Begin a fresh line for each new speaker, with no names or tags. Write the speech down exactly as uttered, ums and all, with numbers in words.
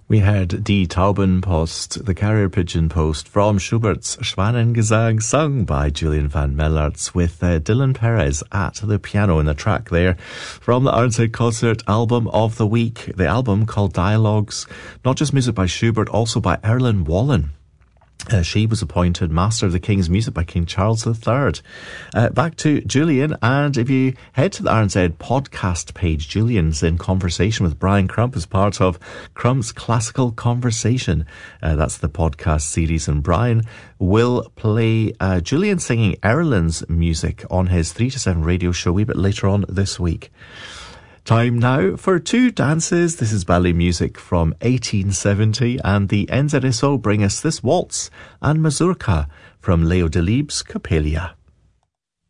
We heard Die Taubenpost, the carrier pigeon post, from Schubert's Schwanengesang, sung by Julian van Mellarts, with uh, Dylan Perez at the piano in the track there, from the Arnside Concert album of the week, the album called Dialogues. Not just music by Schubert, also by Erlen Wallen. Uh, she was appointed Master of the King's Music by King Charles the Third. Uh, back to Julian, and if you head to the R N Z podcast page, Julian's in conversation with Brian Crump as part of Crump's Classical Conversation. Uh, that's the podcast series, and Brian will play uh, Julian singing Erlen's music on his three to seven radio show a wee bit later on this week. Time now for two dances. This is ballet music from eighteen seventy, and the N Z S O bring us this waltz and mazurka from Leo Delibes' Coppelia.